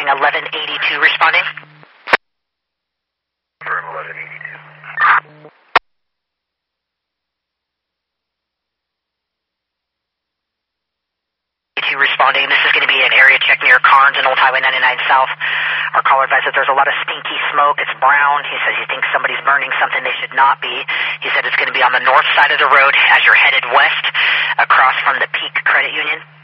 Firm 1182 responding. Firm 1182. Responding. This is going to be an area check near Carnes and Old Highway 99 South. Our caller advised that there's a lot of stinky smoke. It's brown. He says he thinks somebody's burning something they should not be. He said it's going to be on the north side of the road as you're headed west across from the Peak Credit Union.